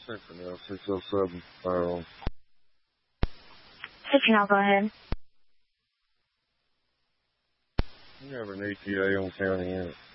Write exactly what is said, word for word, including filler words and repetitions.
Central six oh seven, firearm. Central, go ahead. You have an A T A on county in it.